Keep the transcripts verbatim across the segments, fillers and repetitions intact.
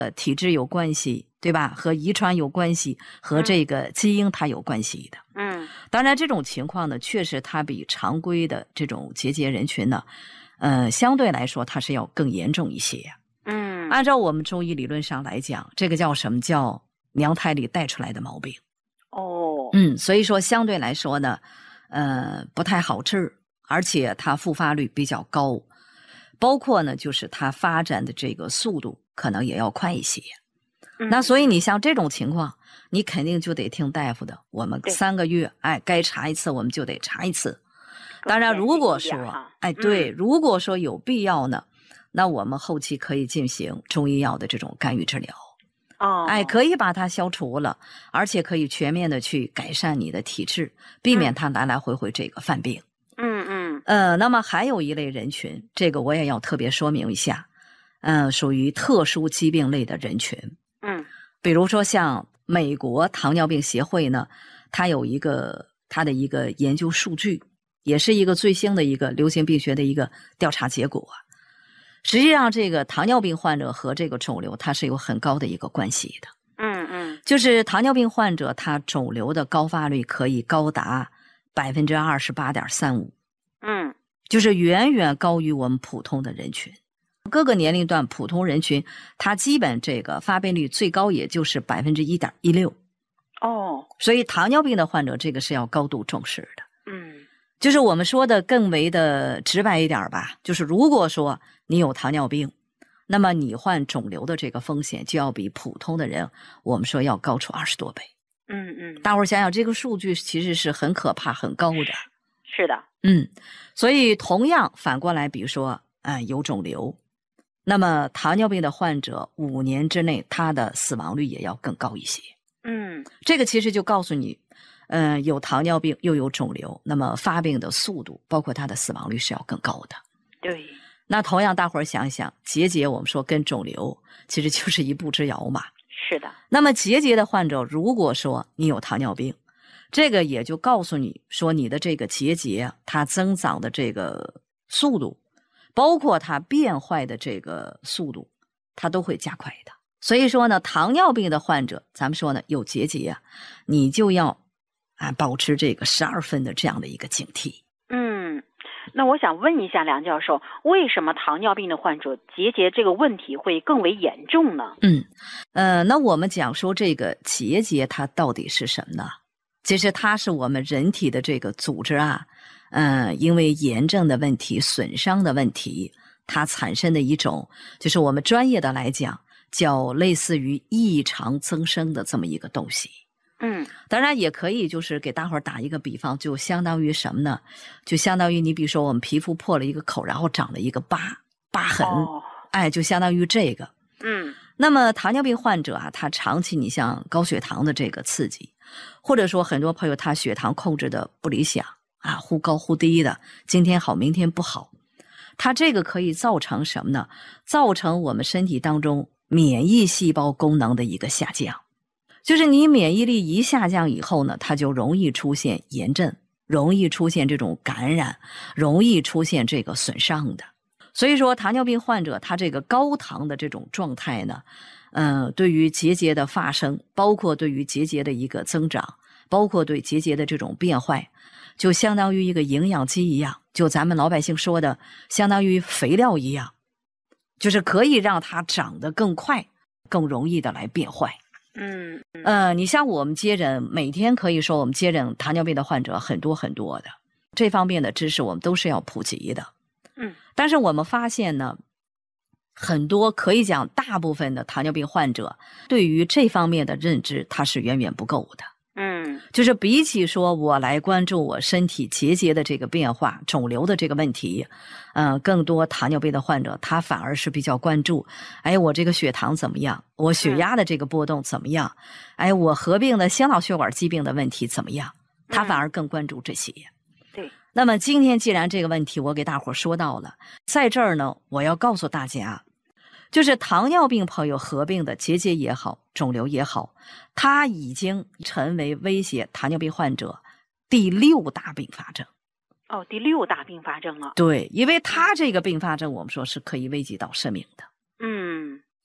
呃体质有关系，对吧？和遗传有关系，和这个基因它有关系的。 嗯， 当然这种情况呢，确实它比常规的这种结节人群呢，呃，相对来说它是要更严重一些。 嗯， 按照我们中医理论上来讲，这个叫什么？叫娘胎里带出来的毛病。 哦， 嗯，所以说相对来说呢，呃，不太好治，而且它复发率比较高，包括呢，就是它发展的这个速度可能也要快一些。 嗯、 那所以你像这种情况，你肯定就得听大夫的，我们三个月，哎，该查一次我们就得查一次。当然，如果说，哎，对， 嗯、 如果说有必要呢，那我们后期可以进行中医药的这种干预治疗。 哦， 哎，可以把它消除了，而且可以全面的去改善你的体质，避免它来来回回这个犯病。 嗯嗯。 呃，那么还有一类人群，这个我也要特别说明一下，呃，属于特殊疾病类的人群。 嗯， 比如说像美国糖尿病协会呢，它有一个它的一个研究数据，也是一个最新的一个流行病学的一个调查结果。实际上这个糖尿病患者和这个肿瘤它是有很高的一个关系的。 嗯嗯， 就是糖尿病患者他肿瘤的高发率可以高达 百分之二十八点三五。 嗯， 就是远远高于我们普通的人群。各个年龄段普通人群它基本这个发病率最高也就是 百分之一点一六。 哦， 所以糖尿病的患者这个是要高度重视的。 嗯， 就是我们说的更为的直白一点吧，就是如果说你有糖尿病，那么你患肿瘤的这个风险就要比普通的人我们说要高出二十多倍。 嗯嗯， 大伙儿想想这个数据其实是很可怕很高的。 是的。 嗯，所以同样反过来，比如说呃有肿瘤，那么糖尿病的患者五年之内他的死亡率也要更高一些。 嗯， 这个其实就告诉你呃有糖尿病又有肿瘤，那么发病的速度包括他的死亡率是要更高的。 对。 那同样大伙儿想想，结节我们说跟肿瘤其实就是一步之遥嘛。 是的。 那么结节的患者如果说你有糖尿病，这个也就告诉你说你的这个结节它增长的这个速度，包括它变坏的这个速度，它都会加快的。所以说呢，糖尿病的患者咱们说呢有结节啊，你就要啊保持这个十二分的这样的一个警惕。 嗯，那我想问一下梁教授，为什么糖尿病的患者结节这个问题会更为严重呢？ 嗯，呃，那我们讲说这个结节它到底是什么呢？其实它是我们人体的这个组织啊，呃，因为炎症的问题、损伤的问题，它产生的一种，就是我们专业的来讲，叫类似于异常增生的这么一个东西。 嗯， 当然也可以就是给大伙儿打一个比方，就相当于什么呢？就相当于你比如说我们皮肤破了一个口，然后长了一个疤疤痕， 哦， 哎，就相当于这个。 嗯， 那么糖尿病患者啊，他长期你像高血糖的这个刺激，或者说很多朋友他血糖控制的不理想啊，忽高忽低的，今天好明天不好，它这个可以造成什么呢？造成我们身体当中免疫细胞功能的一个下降。就是你免疫力一下降以后呢，它就容易出现炎症，容易出现这种感染，容易出现这个损伤的。所以说糖尿病患者他这个高糖的这种状态呢，呃，对于结节的发生，包括对于结节的一个增长，包括对结节的这种变坏，就相当于一个营养机一样，就咱们老百姓说的相当于肥料一样，就是可以让它长得更快，更容易的来变坏。 嗯， 呃，你像我们接诊，每天可以说我们接诊糖尿病的患者很多很多的，这方面的知识我们都是要普及的。 嗯， 但是我们发现呢，很多可以讲大部分的糖尿病患者对于这方面的认知它是远远不够的。 嗯， 就是比起说我来关注我身体结节的这个变化、肿瘤的这个问题，呃，更多糖尿病的患者他反而是比较关注，哎，我这个血糖怎么样？我血压的这个波动怎么样？哎，我合并的心脑血管疾病的问题怎么样？他反而更关注这些。 对。 那么今天既然这个问题我给大伙说到了，在这儿呢，我要告诉大家，就是糖尿病朋友合并的结节也好，肿瘤也好，它已经成为威胁糖尿病患者第六大并发症。 哦，第六大并发症了。 对，因为它这个并发症我们说是可以危及到生命的。 嗯，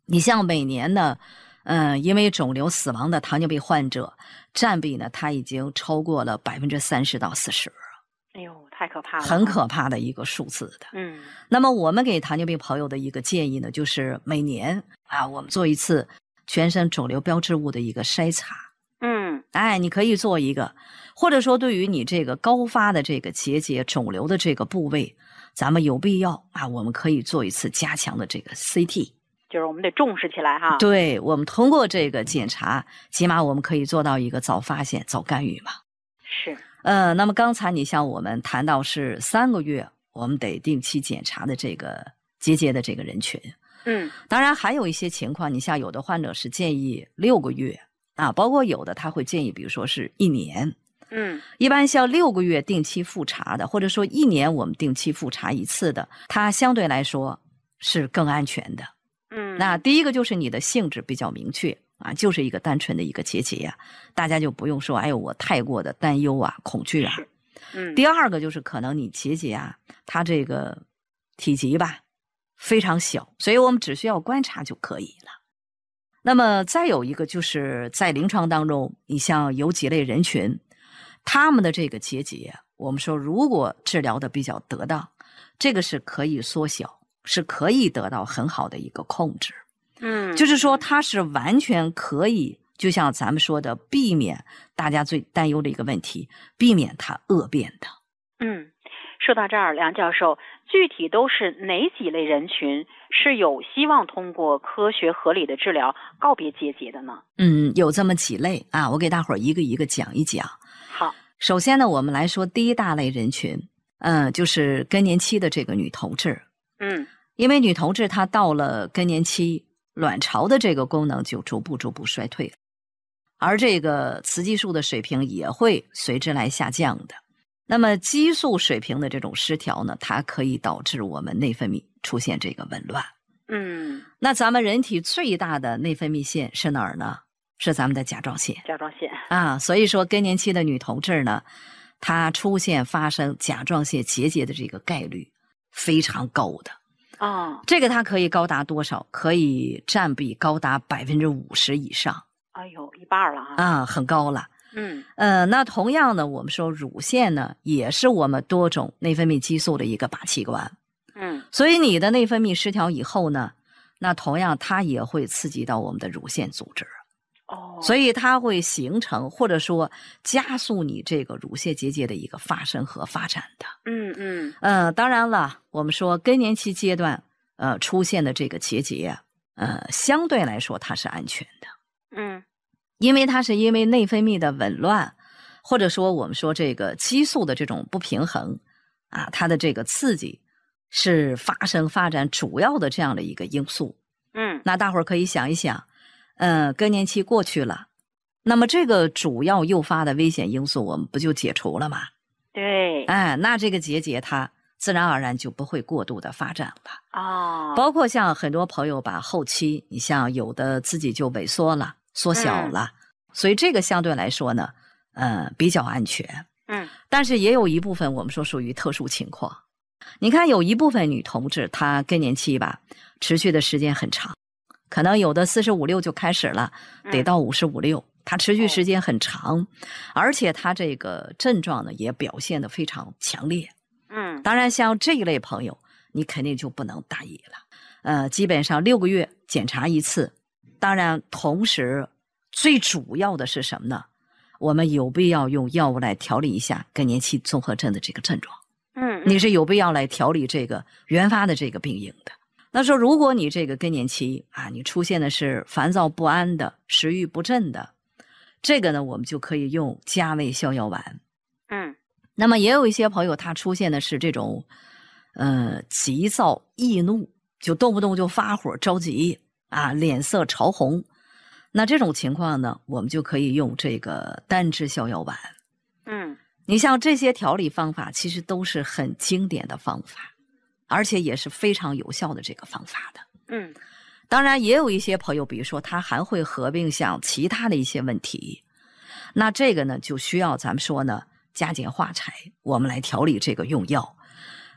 你像每年呢，嗯，因为肿瘤死亡的糖尿病患者占比呢，它已经超过了百分之三十到四十。 哎呦，太可怕了， 很可怕的一个数字的。 嗯， 那么我们给糖尿病朋友的一个建议呢，就是每年啊，我们做一次全身肿瘤标志物的一个筛查。 嗯， 哎，你可以做一个，或者说对于你这个高发的这个结节肿瘤的这个部位，咱们有必要啊，我们可以做一次加强的这个 C T。 就是我们得重视起来哈。 对，我们通过这个检查，起码我们可以做到一个早发现、早干预嘛。 是。 呃，那么刚才你像我们谈到是三个月，我们得定期检查的这个结节的这个人群。 嗯， 当然还有一些情况，你像有的患者是建议六个月啊，包括有的他会建议，比如说是一年。 嗯， 一般像六个月定期复查的，或者说一年我们定期复查一次的，它相对来说是更安全的。 嗯， 那第一个就是你的性质比较明确啊，就是一个单纯的一个结节啊，大家就不用说哎呦我太过的担忧啊、恐惧啊。 嗯， 第二个就是可能你结节啊，它这个体积吧非常小，所以我们只需要观察就可以了。那么再有一个就是在临床当中，你像有几类人群，他们的这个结节，我们说如果治疗的比较得当，这个是可以缩小，是可以得到很好的一个控制。 嗯， 就是说它是完全可以，就像咱们说的，避免大家最担忧的一个问题，避免它恶变的。 嗯，说到这儿，梁教授，具体都是哪几类人群是有希望通过科学合理的治疗告别结节的呢？ 嗯，有这么几类啊，我给大伙儿一个一个讲一讲。 好， 首先呢，我们来说第一大类人群，嗯，就是更年期的这个女同志。 嗯， 因为女同志她到了更年期，卵巢的这个功能就逐步逐步衰退了，而这个雌激素的水平也会随之来下降的。那么激素水平的这种失调呢，它可以导致我们内分泌出现这个紊乱。 嗯， 那咱们人体最大的内分泌腺是哪儿呢？是咱们的甲状腺。 甲状腺啊，所以说更年期的女同志呢，她出现发生甲状腺结节的这个概率非常高的。 哦， 这个它可以高达多少？可以占比高达百分之五十以上。 哎呦，一半了啊！ 啊，很高了。 嗯， 呃，那同样呢，我们说乳腺呢，也是我们多种内分泌激素的一个把器官。 嗯， 所以你的内分泌失调以后呢，那同样它也会刺激到我们的乳腺组织。 哦， 所以它会形成或者说加速你这个乳腺结节的一个发生和发展的。 嗯嗯， 呃，当然了，我们说更年期阶段呃出现的这个结节，呃，相对来说它是安全的。 嗯， 因为它是因为内分泌的紊乱，或者说我们说这个激素的这种不平衡啊，它的这个刺激是发生发展主要的这样的一个因素。 嗯， 那大伙儿可以想一想，呃，更年期过去了，那么这个主要诱发的危险因素我们不就解除了吗？ 对， 哎，那这个结节它自然而然就不会过度的发展了。 哦， 包括像很多朋友吧，后期你像有的自己就萎缩了、缩小了，嗯、所以这个相对来说呢，呃，比较安全。 嗯， 但是也有一部分我们说属于特殊情况。你看有一部分女同志她更年期吧，持续的时间很长，可能有的四十五六就开始了，得到五十五六，它持续时间很长，哦、而且它这个症状呢也表现得非常强烈。 嗯， 当然像这一类朋友，你肯定就不能大意了。呃，基本上六个月检查一次。当然，同时最主要的是什么呢？我们有必要用药物来调理一下更年期综合症的这个症状。 嗯， 你是有必要来调理这个原发的这个病因的。那说如果你这个更年期啊，你出现的是烦躁不安的、食欲不振的，这个呢，我们就可以用加味逍遥丸。 嗯， 那么也有一些朋友他出现的是这种呃急躁易怒，就动不动就发火着急啊，脸色潮红，那这种情况呢，我们就可以用这个单支逍遥丸。 嗯， 你像这些调理方法其实都是很经典的方法，而且也是非常有效的这个方法的。 嗯， 当然也有一些朋友，比如说他还会合并像其他的一些问题，那这个呢就需要咱们说呢加减化柴，我们来调理这个用药。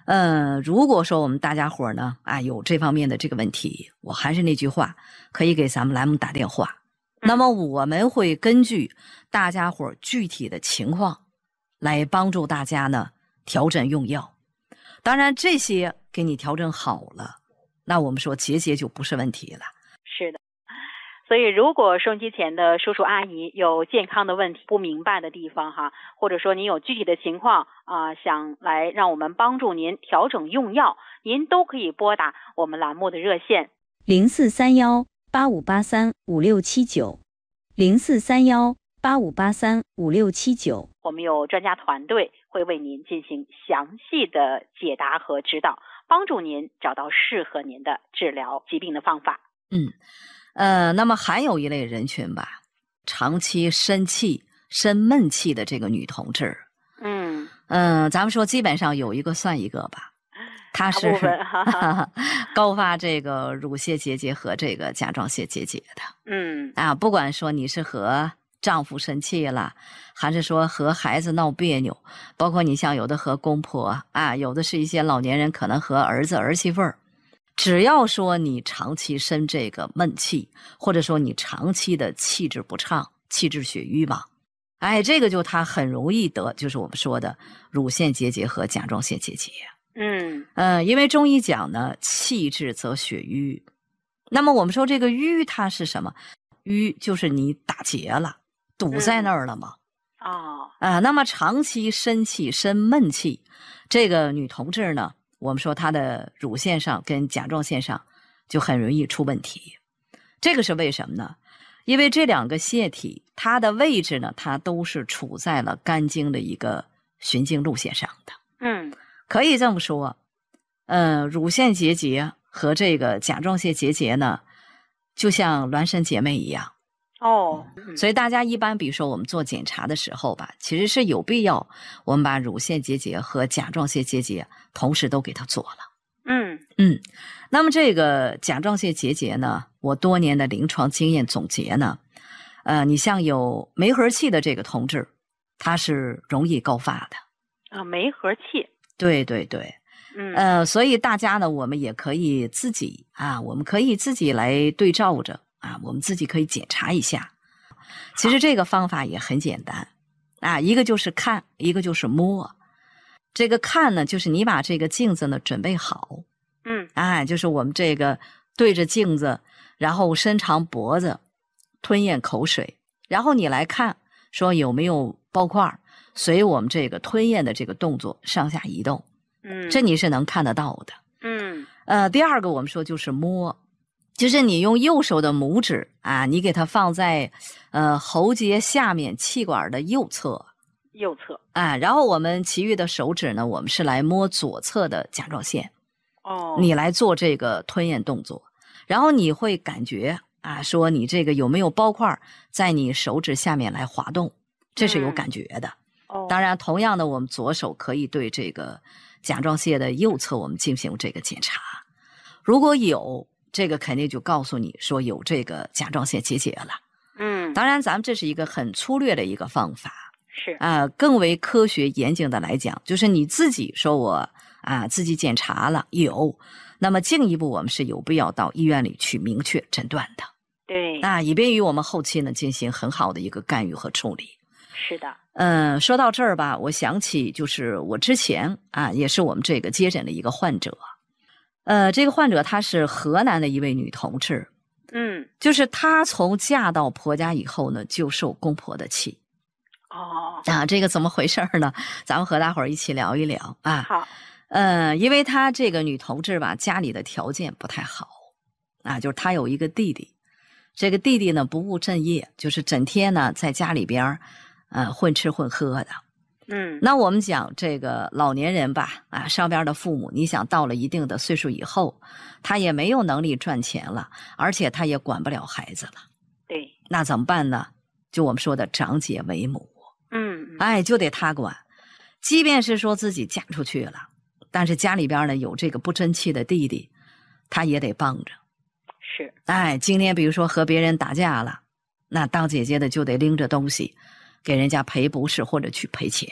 嗯，如果说我们大家伙呢，啊，有这方面的这个问题，我还是那句话，可以给咱们栏目打电话。那么我们会根据大家伙具体的情况，来帮助大家呢调整用药。当然，这些给你调整好了，那我们说结节就不是问题了。 是的。所以如果收音机前的叔叔阿姨有健康的问题不明白的地方哈，或者说您有具体的情况啊、呃，想来让我们帮助您调整用药，您都可以拨打我们栏目的热线零四三幺八五八三五六七九零四三幺八五八三五六七九， 我们有专家团队会为您进行详细的解答和指导，帮助您找到适合您的治疗疾病的方法。 嗯。呃，那么还有一类人群吧，长期生气、生闷气的这个女同志， 嗯嗯、呃，咱们说基本上有一个算一个吧，她是高发这个乳腺结节和这个甲状腺结节的。 嗯啊，不管说你是和丈夫生气了，还是说和孩子闹别扭，包括你像有的和公婆啊，有的是一些老年人可能和儿子儿媳妇儿。只要说你长期生这个闷气，或者说你长期的气滞不畅、气滞血瘀吧，哎，这个就他很容易得，就是我们说的乳腺结节和甲状腺结节。 嗯呃，因为中医讲呢，气滞则血瘀。那么我们说这个瘀它是什么？瘀就是你打结了，堵在那儿了嘛。 嗯、哦啊、呃，那么长期生气、生闷气，这个女同志呢，我们说她的乳腺上跟甲状腺上就很容易出问题。这个是为什么呢？因为这两个腺体它的位置呢，它都是处在了肝经的一个循经路线上的。 嗯， 可以这么说，呃，乳腺结节和这个甲状腺结节呢，就像孪生姐妹一样。 哦， 所以大家一般比如说我们做检查的时候吧，其实是有必要我们把乳腺结节和甲状腺结节同时都给它做了。 嗯嗯，那么这个甲状腺结节呢，我多年的临床经验总结呢，呃，你像有梅核气的这个同志，他是容易高发的。 啊，梅核气。 对对对。 嗯呃，所以大家呢，我们也可以自己啊，我们可以自己来对照着啊，我们自己可以检查一下。其实这个方法也很简单啊，一个就是看，一个就是摸。这个看呢，就是你把这个镜子呢准备好， 嗯， 哎，就是我们这个对着镜子，然后伸长脖子，吞咽口水，然后你来看，说有没有包块，随我们这个吞咽的这个动作上下移动。 嗯， 这你是能看得到的。 嗯呃，第二个我们说就是摸，就是你用右手的拇指啊，你给它放在呃喉结下面气管的右侧右侧。 啊，然后我们其余的手指呢，我们是来摸左侧的甲状腺。 哦， 你来做这个吞咽动作，然后你会感觉啊，说你这个有没有包块在你手指下面来滑动，这是有感觉的。 哦， 当然，同样的，我们左手可以对这个甲状腺的右侧我们进行这个检查，如果有这个，肯定就告诉你说有这个甲状腺结节了。 嗯， 当然，咱们这是一个很粗略的一个方法， 是啊、呃，更为科学严谨的来讲，就是你自己说我啊自己检查了有，那么进一步我们是有必要到医院里去明确诊断的。 对， 啊，以便于我们后期呢进行很好的一个干预和处理。 是的。 嗯，说到这儿吧，我想起就是我之前啊，也是我们这个接诊的一个患者，呃，这个患者她是河南的一位女同志， 嗯， 就是她从嫁到婆家以后呢，就受公婆的气。 哦， 啊，这个怎么回事呢？咱们和大伙儿一起聊一聊啊。 好， 呃，因为她这个女同志吧，家里的条件不太好啊，就是她有一个弟弟，这个弟弟呢不务正业，就是整天呢在家里边呃混吃混喝的。 嗯， 那我们讲这个老年人吧，啊，上边的父母，你想到了一定的岁数以后，他也没有能力赚钱了，而且他也管不了孩子了， 对， 那怎么办呢？就我们说的长姐为母， 嗯， 哎，就得他管。即便是说自己嫁出去了，但是家里边呢有这个不争气的弟弟，他也得帮着。 是， 哎，今天比如说和别人打架了，那当姐姐的就得拎着东西给人家赔不是或者去赔钱。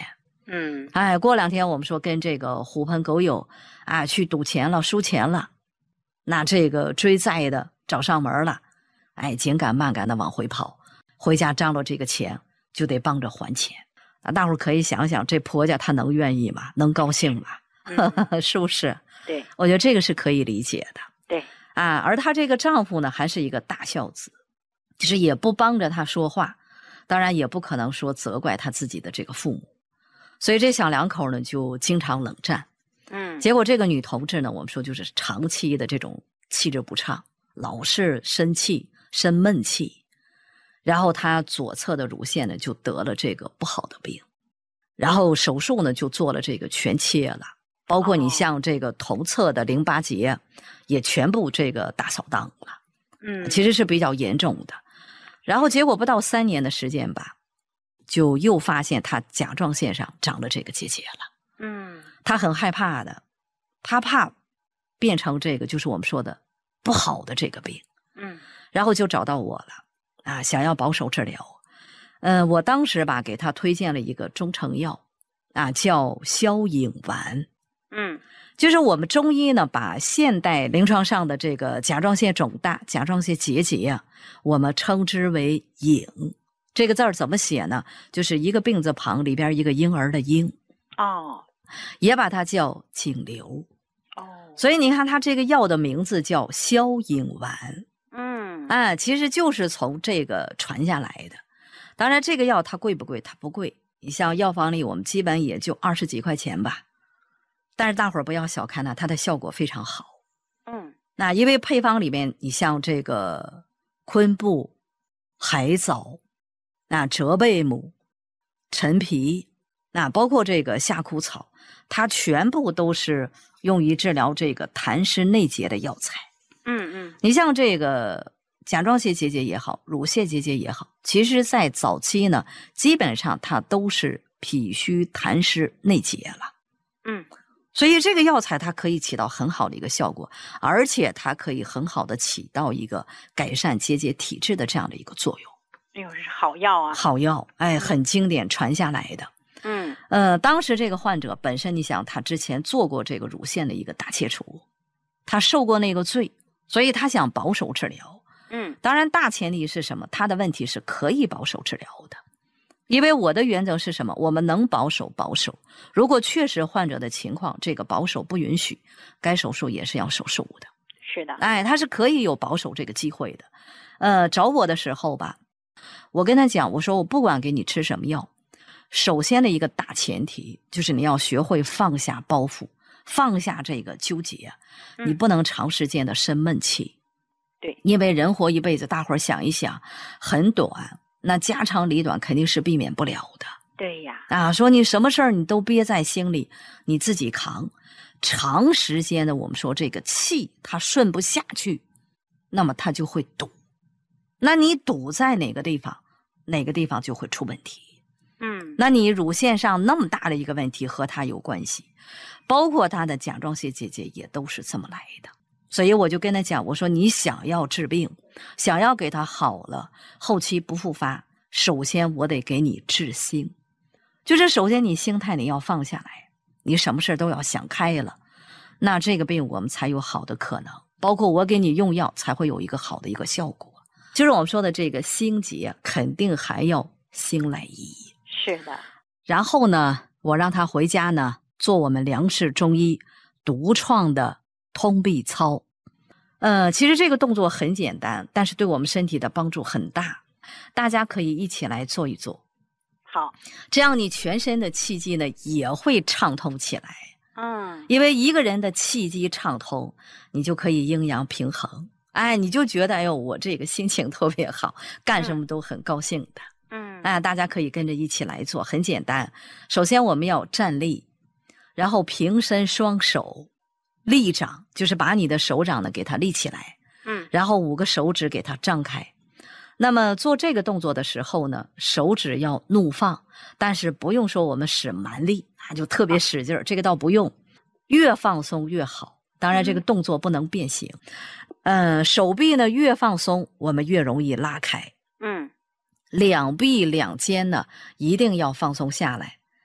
嗯， 哎，过两天我们说跟这个狐朋狗友啊去赌钱了，输钱了，那这个追债的找上门了，哎，紧赶慢赶的往回跑，回家张罗这个钱就得帮着还钱。啊，大伙儿可以想想，这婆家她能愿意吗？能高兴吗？ 嗯、 是不是？ 对， 我觉得这个是可以理解的。 对啊，而她这个丈夫呢，还是一个大孝子，就是也不帮着她说话，当然也不可能说责怪她自己的这个父母，所以这小两口呢就经常冷战。 嗯， 结果这个女同志呢，我们说就是长期的这种气质不畅，老是生气生闷气，然后她左侧的乳腺呢就得了这个不好的病，然后手术呢就做了这个全切了，包括你像这个头侧的淋巴结也全部这个大扫荡了， 嗯， 其实是比较严重的。然后结果不到三年的时间吧，就又发现她甲状腺上长了这个结节了。 嗯， 她很害怕的，她怕变成这个就是我们说的不好的这个病， 嗯， 然后就找到我了啊，想要保守治疗。呃，我当时吧给她推荐了一个中成药啊，叫消隐丸。 嗯， 就是我们中医呢，把现代临床上的这个甲状腺肿大、甲状腺结节啊，我们称之为隐。这个字儿怎么写呢？就是一个病字旁里边一个婴儿的婴， 哦， 也把它叫颈瘤。 哦， 所以你看它这个药的名字叫消隐丸， 嗯， 啊，其实就是从这个传下来的。当然这个药它贵不贵？它不贵，你像药房里我们基本也就二十几块钱吧。但是大伙儿不要小看它，它的效果非常好。 嗯， 那因为配方里面，你像这个昆布、海藻、那折贝母、陈皮，那包括这个夏枯草，它全部都是用于治疗这个痰湿内结的药材。 嗯嗯， 你像这个甲状腺结节也好，乳腺结节也好，其实在早期呢，基本上它都是脾虚痰湿内结了。 嗯， 所以这个药材它可以起到很好的一个效果，而且它可以很好的起到一个改善结节体质的这样的一个作用。 哎呦，这是好药啊！ 好药，哎，很经典，传下来的。 嗯， 呃，当时这个患者本身，你想他之前做过这个乳腺的一个大切除，他受过那个罪，所以他想保守治疗。 嗯， 当然大前提是什么？他的问题是可以保守治疗的。因为我的原则是什么？我们能保守保守，如果确实患者的情况这个保守不允许，该手术也是要手术的。 是的， 哎，他是可以有保守这个机会的。呃，找我的时候吧，我跟他讲，我说我不管给你吃什么药，首先的一个大前提就是你要学会放下包袱，放下这个纠结， 嗯、 你不能长时间的生闷气。 对， 因为人活一辈子，大伙儿想一想，很短。那家长里短肯定是避免不了的。 对呀， 啊，说你什么事儿你都憋在心里，你自己扛，长时间的我们说这个气它顺不下去，那么它就会堵。那你堵在哪个地方，哪个地方就会出问题。 嗯， 那你乳腺上那么大的一个问题和它有关系，包括它的甲状腺结节也都是这么来的。所以我就跟他讲，我说你想要治病，想要给他好了，后期不复发，首先我得给你治心，就是首先你心态你要放下来，你什么事都要想开了，那这个病我们才有好的可能，包括我给你用药才会有一个好的一个效果。就是我们说的这个心结肯定还要心来医。 是的。 然后呢，我让他回家呢做我们梁氏中医独创的通臂操。呃，其实这个动作很简单，但是对我们身体的帮助很大，大家可以一起来做一做。 好， 这样你全身的气机呢也会畅通起来。 嗯， 因为一个人的气机畅通，你就可以阴阳平衡。哎，你就觉得哎呦，我这个心情特别好，干什么都很高兴的。 嗯， 哎，大家可以跟着一起来做，很简单。首先我们要站立，然后平伸双手。立掌就是把你的手掌呢给它立起来， 嗯， 然后五个手指给它张开。那么做这个动作的时候呢，手指要怒放，但是不用说我们使蛮力啊，就特别使劲儿，这个倒不用，越放松越好。当然这个动作不能变形。嗯、呃，手臂呢越放松，我们越容易拉开。 嗯， 两臂两肩呢一定要放松下来。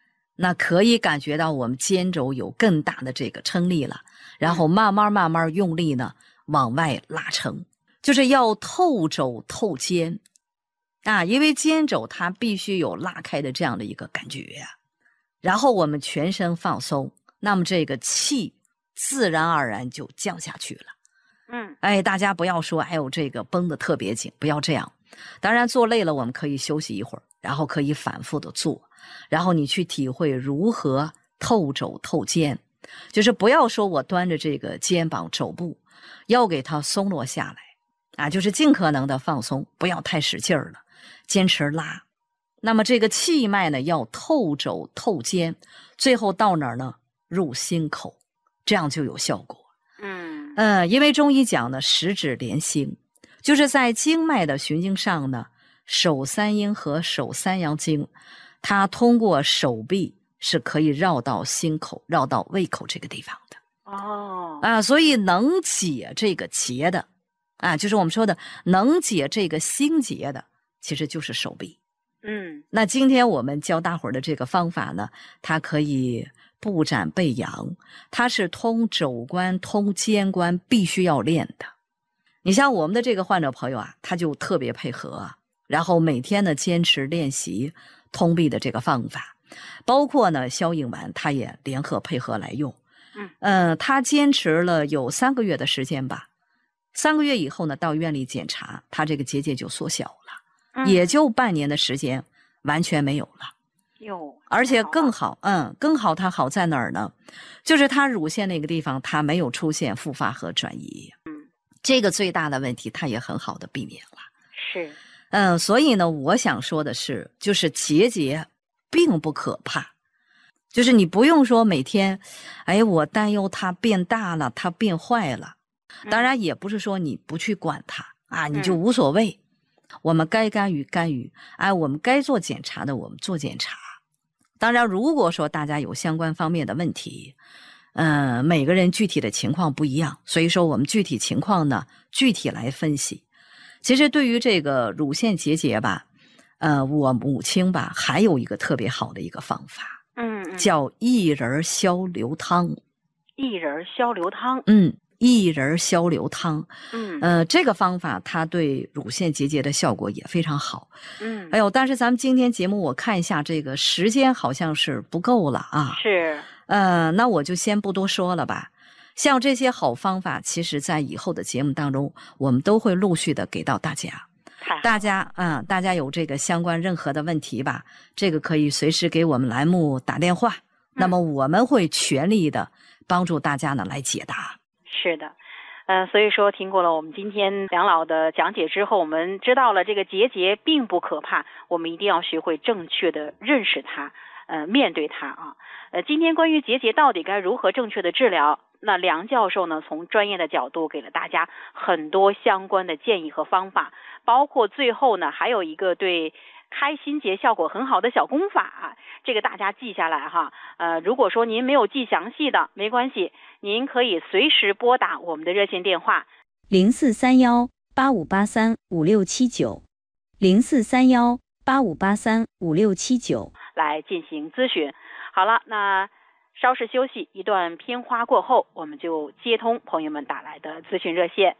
那可以感觉到我们肩肘有更大的这个撑力了，然后慢慢慢慢用力呢往外拉撑，就是要透肘透肩啊，因为肩肘它必须有拉开的这样的一个感觉啊，然后我们全身放松，那么这个气自然而然就降下去了。 嗯， 哎，大家不要说哎呦这个绷得特别紧，不要这样。当然做累了我们可以休息一会儿，然后可以反复的做，然后你去体会如何透肘透肩，就是不要说我端着这个肩膀肘部要给它松落下来啊，就是尽可能的放松，不要太使劲儿了，坚持拉。那么这个气脉呢要透肘透肩，最后到哪儿呢？入心口，这样就有效果。 嗯呃，因为中医讲呢十指连心，就是在经脉的循经上呢，手三阴和手三阳经，它通过手臂是可以绕到心口，绕到胃口这个地方的。 哦啊，所以能解这个结的啊，就是我们说的能解这个心结的，其实就是手臂。 嗯那今天我们教大伙儿的这个方法呢，它可以步展背阳，它是通肘关通肩关必须要练的。你像我们的这个患者朋友啊，他就特别配合啊，然后每天呢坚持练习通臂的这个方法，包括呢消应丸他也联合配合来用。 嗯呃，他坚持了有三个月的时间吧，三个月以后呢到医院里检查，他这个结节就缩小了， 嗯， 也就半年的时间完全没有了。 哟， 而且更好，嗯，更好，它好在哪儿呢？就是它乳腺那个地方，它没有出现复发和转移， 嗯， 这个最大的问题，它也很好的避免了。 是， 嗯，所以呢，我想说的是，就是结节并不可怕，就是你不用说每天，哎，我担忧它变大了，它变坏了。当然，也不是说你不去管它啊，你就无所谓。我们该干预干预，哎，我们该做检查的我们做检查。当然，如果说大家有相关方面的问题，呃，每个人具体的情况不一样，所以说我们具体情况呢，具体来分析。其实对于这个乳腺结节吧，呃，我母亲吧还有一个特别好的一个方法， 嗯嗯， 叫薏仁消瘤汤。 薏仁消瘤汤， 嗯，薏仁消瘤汤。 嗯呃，这个方法它对乳腺结节的效果也非常好。 嗯， 哎呦，但是咱们今天节目我看一下这个时间好像是不够了啊。 是， 呃，那我就先不多说了吧。像这些好方法，其实在以后的节目当中，我们都会陆续的给到大家。 太好， 大家，嗯，大家有这个相关任何的问题吧，这个可以随时给我们栏目打电话，那么我们会全力的帮助大家呢来解答。 是的。呃，所以说听过了我们今天梁老的讲解之后，我们知道了这个结节并不可怕，我们一定要学会正确的认识它，呃，面对它啊。呃，今天关于结节到底该如何正确的治疗，那梁教授呢从专业的角度给了大家很多相关的建议和方法，包括最后呢还有一个对开心结效果很好的小功法啊，这个大家记下来哈。呃，如果说您没有记详细的，没关系，您可以随时拨打我们的热线电话零四三幺八五八三五六七九，零四三幺八五八三五六七九来进行咨询。好了，那稍事休息，一段片花过后，我们就接通朋友们打来的咨询热线。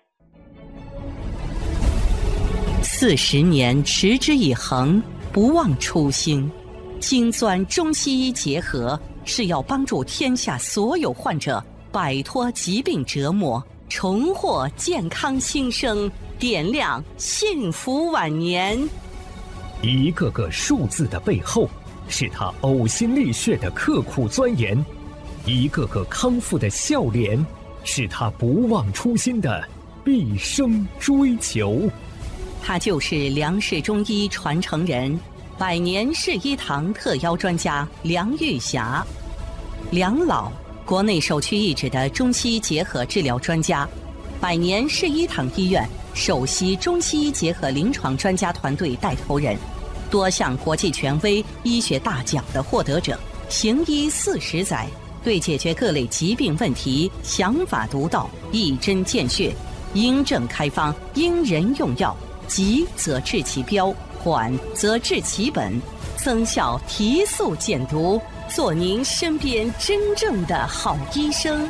四十年持之以恒，不忘初心。精钻中西医结合，是要帮助天下所有患者摆脱疾病折磨，重获健康新生，点亮幸福晚年。 一个个数字的背后，是他呕心沥血的刻苦钻研；一个个康复的笑脸，是他不忘初心的毕生追求。 他就是梁氏中医传承人，百年世医堂特邀专家梁玉霞。梁老，国内首屈一指的中西医结合治疗专家，百年世医堂医院首席中西医结合临床专家团队带头人，多项国际权威医学大奖的获得者，行医四十载，对解决各类疾病问题想法独到，一针见血，因症开方，因人用药，急则治其标，缓则治其本， 增效、提速、减毒，做您身边真正的好医生。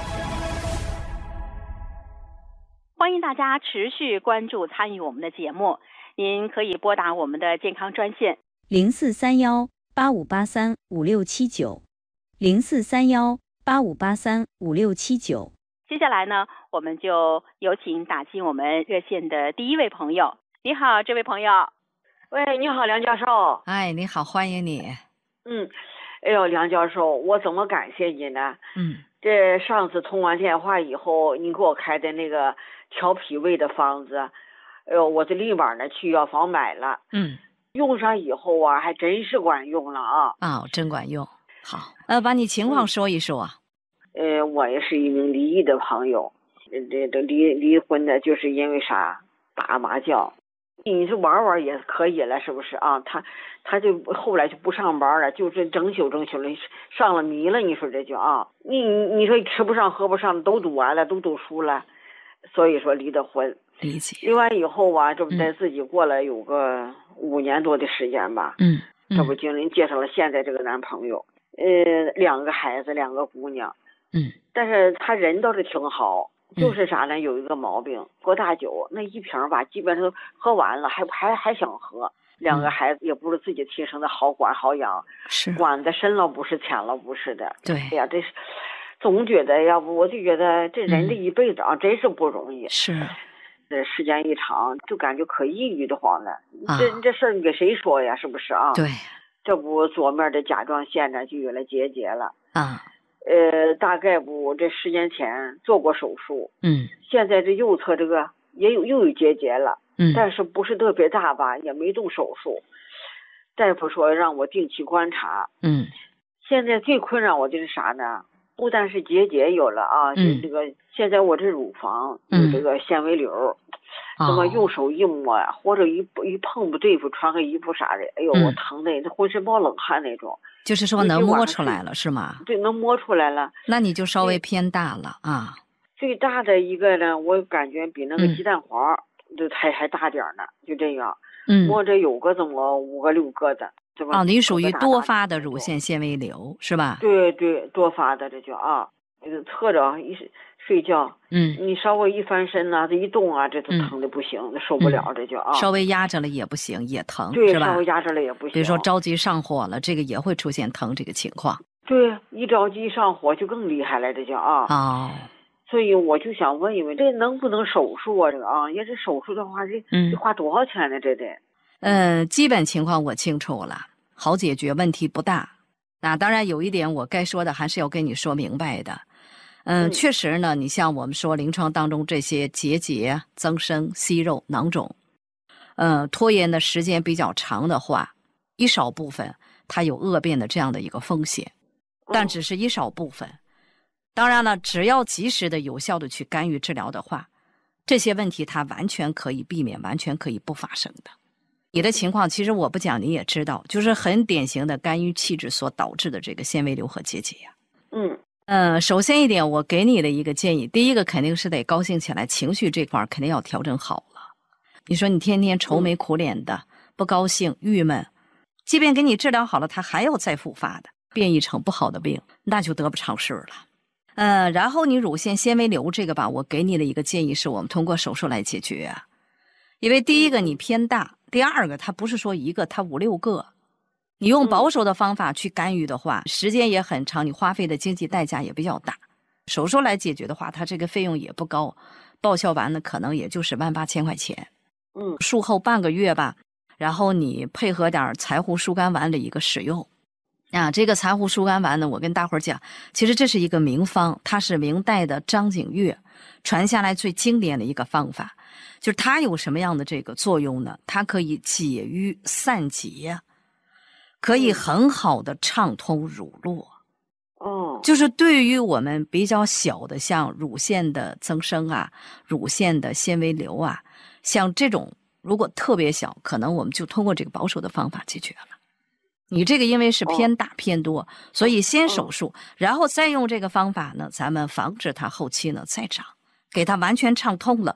欢迎大家持续关注参与我们的节目，您可以拨打我们的健康专线零四三幺八五八三五六七九，零四三幺八五八三五六七九。 接下来呢，我们就有请打进我们热线的第一位朋友。你好，这位朋友。 喂，你好，梁教授。 哎，你好，欢迎你。 嗯，哎呦，梁教授，我怎么感谢你呢？ 嗯， 这上次通完电话以后，你给我开的那个调脾胃的方子，哎呦，我这立马呢去药房买了。 嗯， 用上以后啊，还真是管用了啊。 啊、哦，真管用。好，呃，把你情况说一说。 嗯、呃，我也是一名离异的朋友，这这离离婚的，就是因为啥？打麻将。你是玩玩也可以了，是不是啊？他他就后来就不上班了，就是整宿整宿的上了迷了。你说这就啊，你你说吃不上喝不上都赌完了，都赌输了，所以说离的婚。 理解。 离完以后啊，这不在自己过了有个五年多的时间吧。 嗯。嗯这不经人介绍了现在这个男朋友，呃，两个孩子，两个姑娘。 嗯。 但是他人倒是挺好。就是啥呢？有一个毛病，喝大酒那一瓶吧，基本上都喝完了，还还还想喝。两个孩子也不是自己亲生的，好管好养， 是管的深了不是，浅了不是的。 对， 哎呀，这是总觉得，要不我就觉得这人这一辈子啊，嗯、真是不容易。 是， 这时间一长，就感觉可抑郁的慌了。 啊、 这这事儿你给谁说呀？是不是啊？ 对， 这不左面的甲状腺呢就有了结节了啊。 呃，大概不，这十年前做过手术， 嗯， 现在这右侧这个也有又有结节了， 嗯， 但是不是特别大吧，也没动手术。大夫说让我定期观察， 嗯， 现在最困扰我的是啥呢？不但是结节有了啊， 嗯， 就这个现在我这乳房有这个纤维瘤， 嗯、 怎么用手一摸呀、啊，或者一一碰不对付，穿个衣服啥的，哎呦， 嗯、 我疼的这浑身冒冷汗那种。 就是说能摸出来了是吗？ 对，能摸出来了。 那你就稍微偏大了啊。 最大的一个呢，我感觉比那个鸡蛋黄就还、嗯、还大点呢，就这样。 嗯， 摸着有个怎么五个六个的，对吧？ 哦，你属于多发的乳腺纤维瘤是吧？ 对对，多发的这叫啊，这个侧着一睡觉， 嗯， 你稍微一翻身呐、啊，这一动啊，这都疼的不行，嗯、受不了，这叫啊。 稍微压着了也不行，也疼， 对， 是吧？ 稍微压着了也不行。 比如说着急上火了，这个也会出现疼这个情况。 对，一着急上火就更厉害了，这叫啊。 哦。 所以我就想问一问，这能不能手术啊？这个啊，要是手术的话，这这花多少钱呢？这得。 嗯、呃，基本情况我清楚了，好解决，问题不大。那当然有一点我该说的还是要跟你说明白的。嗯，确实呢，你像我们说临床当中这些结节、增生、息肉、囊肿，呃，拖延的时间比较长的话，一少部分它有恶变的这样的一个风险，但只是一少部分。当然了，只要及时的、有效的去干预治疗的话，这些问题它完全可以避免，完全可以不发生的。你的情况其实我不讲你也知道，就是很典型的肝郁气滞所导致的这个纤维瘤和结节呀、 啊。嗯。 呃，首先一点，我给你的一个建议，第一个肯定是得高兴起来，情绪这块肯定要调整好了。你说你天天愁眉苦脸的，嗯、不高兴、郁闷，即便给你治疗好了，它还要再复发的，变异成不好的病，那就得不偿失了。呃，然后你乳腺纤维瘤这个吧，我给你的一个建议是我们通过手术来解决啊，因为第一个你偏大，第二个它不是说一个，它五六个。你用保守的方法去干预的话，嗯、时间也很长，你花费的经济代价也比较大。手术来解决的话，它这个费用也不高，报销完了可能也就是万八千块钱。 嗯， 术后半个月吧，然后你配合点柴胡疏肝丸的一个使用。啊，这个柴胡疏肝丸呢，我跟大伙儿讲，其实这是一个名方，它是明代的张景岳传下来最经典的一个方法。就是它有什么样的这个作用呢？它可以解瘀散结。可以很好的畅通乳络， 哦， 就是对于我们比较小的，像乳腺的增生啊、乳腺的纤维瘤啊，像这种如果特别小，可能我们就通过这个保守的方法解决了。你这个因为是偏大偏多，哦、所以先手术，哦、然后再用这个方法呢，咱们防止它后期呢再长，给它完全畅通了，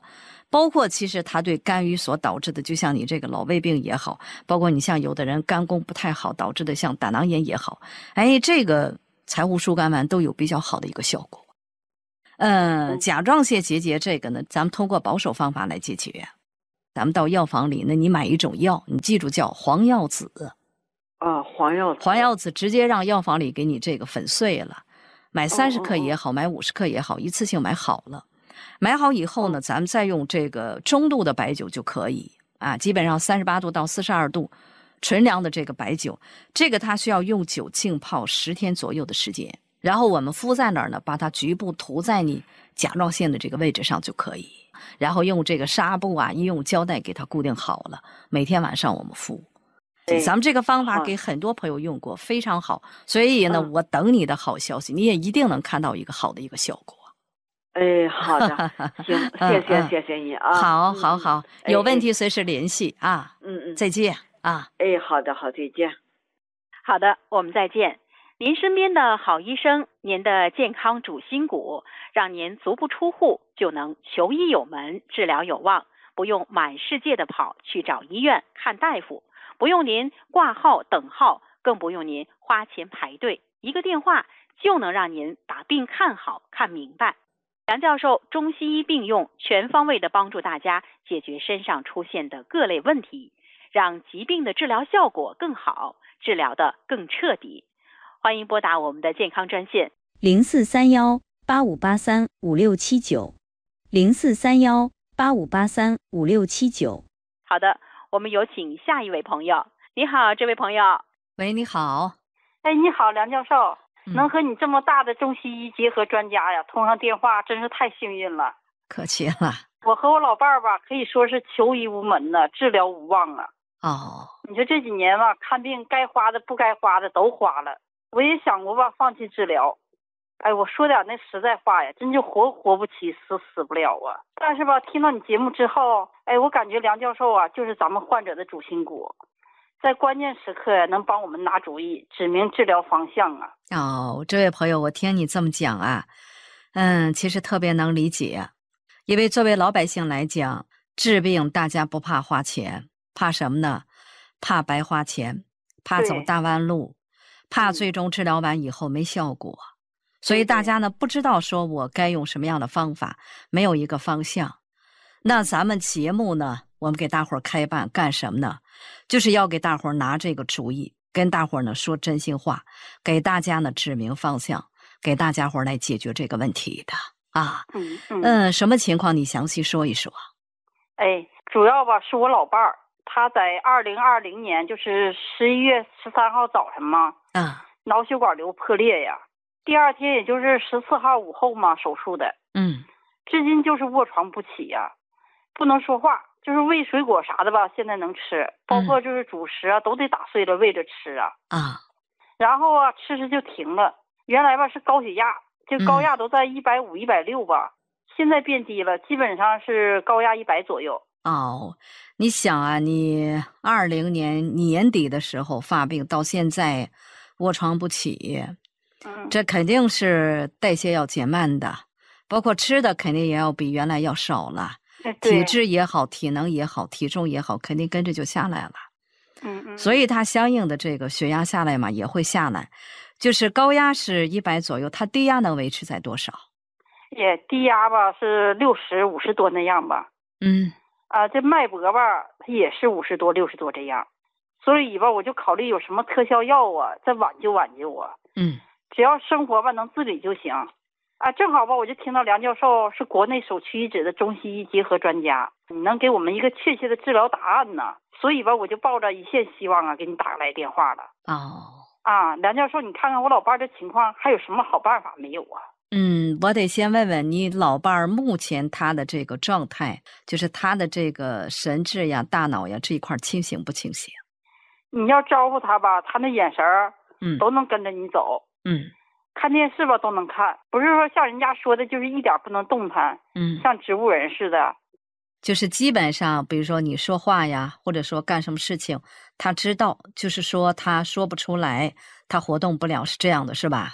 包括其实它对肝郁所导致的，就像你这个老胃病也好，包括你像有的人肝功不太好导致的像胆囊炎也好，哎，这个柴胡疏肝丸都有比较好的一个效果。嗯，甲状腺结节这个呢，咱们通过保守方法来解决。咱们到药房里呢，你买一种药，你记住叫黄药子。 啊，黄药子。 黄药子直接让药房里给你这个粉碎了，买三十克也好，哦哦哦买五十克也好，一次性买好了。买好以后呢，哦、咱们再用这个中度的白酒就可以啊，基本上三十八度到四十二度，纯凉的这个白酒，这个它需要用酒浸泡十天左右的时间。然后我们敷在那儿呢，把它局部涂在你甲状腺的这个位置上就可以，然后用这个纱布啊、医用胶带给它固定好了，每天晚上我们敷。咱们这个方法给很多朋友用过，非常好。所以呢，我等你的好消息，你也一定能看到一个好的一个效果。 哎，好的，行，谢谢谢谢你啊。 好，好，好，有问题随时联系啊。 嗯嗯， 再见啊。 哎，好的，好，再见。 好的，我们再见。您身边的好医生，您的健康主心骨，让您足不出户就能求医有门，治疗有望，不用满世界的跑去找医院看大夫，不用您挂号等号，更不用您花钱排队，一个电话就能让您把病看好看明白。梁教授中西医并用，全方位的帮助大家解决身上出现的各类问题，让疾病的治疗效果更好，治疗的更彻底。欢迎拨打我们的健康专线零四三幺八五八三五六七九零四三幺八五八三五六七九。 好的，我们有请下一位朋友。你好，这位朋友。 喂，你好。 哎，你好，梁教授，嗯、能和你这么大的中西医结合专家呀，通上电话真是太幸运了。 客气了。 我和我老伴儿吧，可以说是求医无门呢，治疗无望啊。 哦。 你说这几年吧，看病该花的不该花的都花了。我也想过吧，放弃治疗。哎，我说点那实在话呀，真就活活不起，死死不了啊。但是吧，听到你节目之后，哎，我感觉梁教授啊，就是咱们患者的主心骨，在关键时刻呀，能帮我们拿主意，指明治疗方向啊。 哦，这位朋友，我听你这么讲啊，嗯，其实特别能理解，因为作为老百姓来讲，治病大家不怕花钱，怕什么呢？怕白花钱，怕走大弯路。怕最终治疗完以后没效果，嗯、所以大家呢不知道说我该用什么样的方法，没有一个方向。那咱们节目呢，我们给大伙儿开办干什么呢？就是要给大伙儿拿这个主意，跟大伙儿呢说真心话，给大家呢指明方向，给大家伙儿来解决这个问题的啊。 嗯嗯。 嗯，什么情况？你详细说一说。 哎，主要吧是我老伴儿。他在二零二零年，就是十一月十三号早晨嘛， 啊， 脑血管瘤破裂呀。第二天，也就是十四号午后嘛，手术的。 嗯， 至今就是卧床不起呀，不能说话，就是喂水果啥的吧，现在能吃，包括就是主食啊，嗯、都得打碎了喂着吃啊。 啊， 然后啊，吃吃就停了。原来吧是高血压，这高压都在一百五、一百六吧，现在变低了，基本上是高压一百左右。 哦，你想啊，你二零年年底的时候发病，到现在卧床不起， 嗯， 这肯定是代谢要减慢的，包括吃的肯定也要比原来要少了，体质也好，体能也好，体重也好，肯定跟着就下来了。 嗯嗯， 所以它相应的这个血压下来嘛，也会下来。就是高压是一百左右，它低压能维持在多少？ 也低压吧是六十五十多那样吧。 嗯。 啊，这脉搏吧，它也是五十多、六十多这样，所以吧，我就考虑有什么特效药啊，再挽救挽救啊。 嗯， 只要生活吧能自理就行。啊，正好吧，我就听到梁教授是国内首屈一指的中西医结合专家，你能给我们一个确切的治疗答案呢？所以吧，我就抱着一线希望啊，给你打来电话了。 哦， 啊，梁教授，你看看我老伴这情况，还有什么好办法没有啊？ 嗯，我得先问问你老伴儿目前他的这个状态，就是他的这个神志呀、大脑呀这一块清醒不清醒？ 你要招呼他吧，他那眼神儿， 嗯， 都能跟着你走， 嗯， 看电视吧都能看，不是说像人家说的，就是一点不能动弹， 嗯， 像植物人似的。 就是基本上，比如说你说话呀，或者说干什么事情，他知道，就是说他说不出来，他活动不了，是这样的，是吧？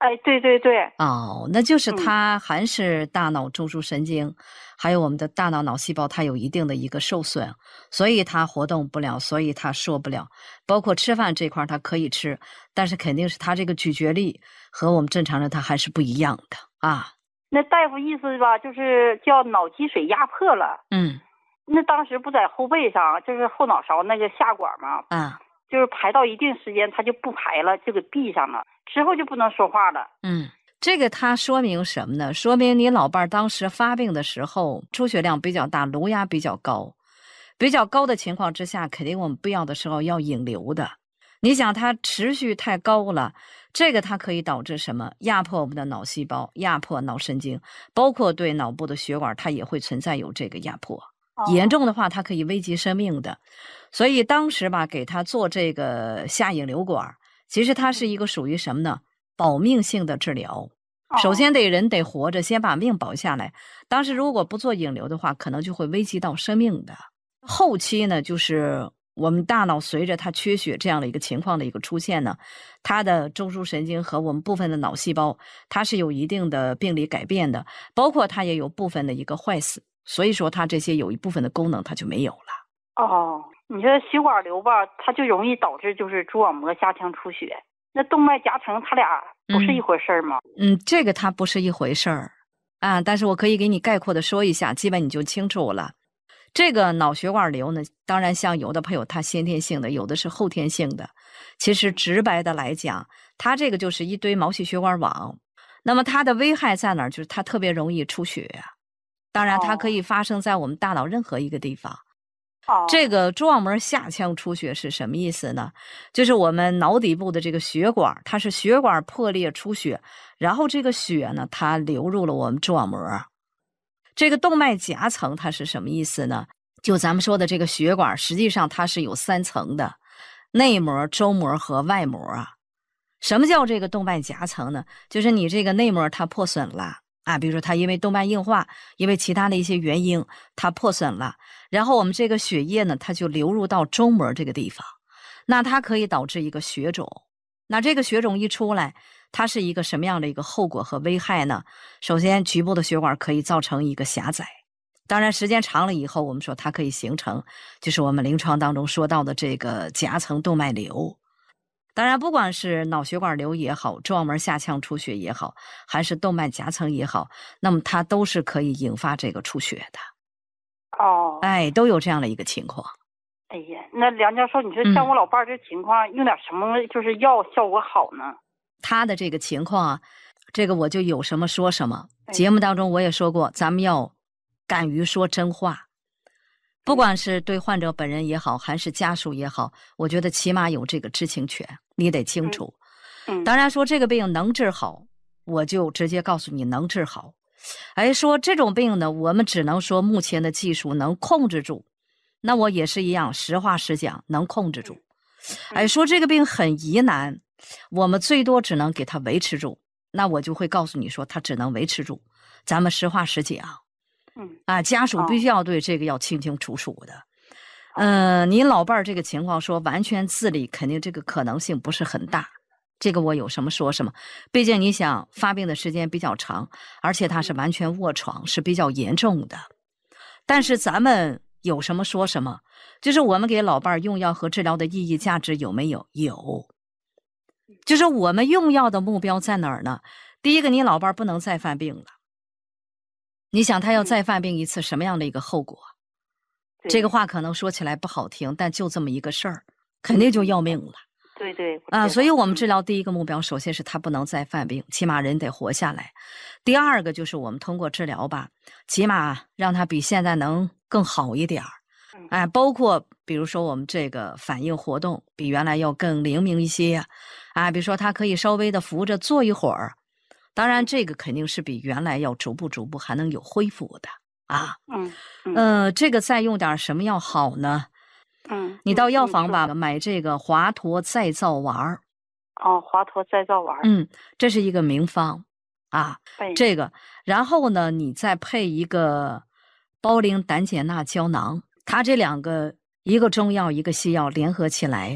哎，对对对。 哦，那就是它还是大脑中枢神经、嗯、还有我们的大脑脑细胞它有一定的一个受损，所以它活动不了，所以它说不了。包括吃饭这块它可以吃，但是肯定是它这个咀嚼力和我们正常人它还是不一样的啊。 那大夫意思吧，就是叫脑积水压迫了。 嗯， 那当时不在后背上，就是后脑勺那个下管嘛。 啊， 就是排到一定时间它就不排了，就给闭上了，之后就不能说话了。 嗯，这个它说明什么呢？说明你老伴儿当时发病的时候出血量比较大，颅压比较高，比较高的情况之下，肯定我们必要的时候要引流的。你想它持续太高了，这个它可以导致什么？压迫我们的脑细胞，压迫脑神经，包括对脑部的血管它也会存在有这个压迫。 哦、 严重的话它可以危及生命的。所以当时吧给他做这个下引流管，其实它是一个属于什么呢？保命性的治疗。首先得人得活着，先把命保下来。当时如果不做引流的话，可能就会危及到生命的。后期呢，就是我们大脑随着它缺血这样的一个情况的一个出现呢，它的中枢神经和我们部分的脑细胞它是有一定的病理改变的，包括它也有部分的一个坏死，所以说它这些有一部分的功能它就没有了。 哦，你说血管瘤吧，它就容易导致就是蛛网膜下腔出血。那动脉夹层它俩不是一回事吗？ 嗯，这个它不是一回事儿啊，但是我可以给你概括的说一下，基本你就清楚了。这个脑血管瘤呢，当然像有的朋友他先天性的，有的是后天性的。其实直白的来讲，它这个就是一堆毛细血管网。那么它的危害在哪儿？就是它特别容易出血呀。当然，它可以发生在我们大脑任何一个地方。 哦， 这个蛛网膜下腔出血是什么意思呢？就是我们脑底部的这个血管，它是血管破裂出血，然后这个血呢，它流入了我们蛛网膜。这个动脉夹层它是什么意思呢？就咱们说的这个血管，实际上它是有三层的，内膜、周膜和外膜啊。什么叫这个动脉夹层呢？就是你这个内膜它破损了啊，比如说它因为动脉硬化，因为其他的一些原因它破损了，然后我们这个血液呢，它就流入到周膜这个地方，那它可以导致一个血肿。那这个血肿一出来，它是一个什么样的一个后果和危害呢？首先，局部的血管可以造成一个狭窄，当然时间长了以后，我们说它可以形成就是我们临床当中说到的这个夹层动脉瘤。当然不管是脑血管瘤也好，蛛网膜下腔出血也好，还是动脉夹层也好，那么它都是可以引发这个出血的。 哦， 哎，都有这样的一个情况。 哎呀，那梁教授，你说像我老伴儿这情况，嗯、用点什么就是药效果好呢？ 他的这个情况啊，这个我就有什么说什么。节目当中我也说过，咱们要敢于说真话，不管是对患者本人也好，还是家属也好，我觉得起码有这个知情权，你得清楚。 嗯， 当然说这个病能治好，我就直接告诉你能治好。哎，说这种病呢，我们只能说目前的技术能控制住，那我也是一样，实话实讲，能控制住。哎，说这个病很疑难，我们最多只能给它维持住，那我就会告诉你说，它只能维持住。咱们实话实讲， 嗯啊，家属必须要对这个要清清楚楚的。嗯、呃，您老伴儿这个情况说完全自理，肯定这个可能性不是很大。这个我有什么说什么，毕竟你想发病的时间比较长，而且他是完全卧床，是比较严重的。但是咱们有什么说什么，就是我们给老伴儿用药和治疗的意义价值有没有？有。就是我们用药的目标在哪儿呢？第一个，你老伴儿不能再犯病了。你想他要再犯病一次，什么样的一个后果？这个话可能说起来不好听，但就这么一个事儿，肯定就要命了。 对对啊，所以我们治疗第一个目标，首先是他不能再犯病，起码人得活下来。第二个就是我们通过治疗吧，起码让他比现在能更好一点儿。哎，包括比如说我们这个反应活动比原来要更灵敏一些啊，比如说他可以稍微的扶着坐一会儿，当然这个肯定是比原来要逐步逐步还能有恢复的啊。 嗯嗯， 呃，这个再用点什么药好呢？ 嗯， 你到药房吧，买这个华佗再造丸儿。 哦，华佗再造丸。 嗯，这是一个名方啊。这个，然后呢，你再配一个胞磷胆碱钠胶囊，它这两个一个中药一个西药联合起来，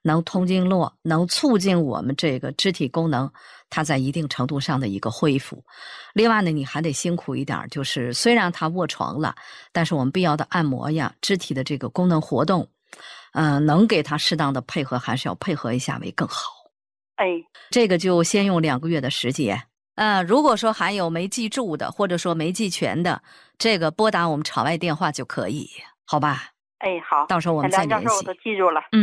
能通经络，能促进我们这个肢体功能，它在一定程度上的一个恢复。另外呢，你还得辛苦一点，就是虽然他卧床了，但是我们必要的按摩呀，肢体的这个功能活动，嗯、呃，能给他适当的配合，还是要配合一下为更好。 哎， 这个就先用两个月的时间。呃，如果说还有没记住的，或者说没记全的，这个拨打我们场外电话就可以，好吧？ 哎，好， 到时候我们再联系。 梁教授我都记住了。 嗯。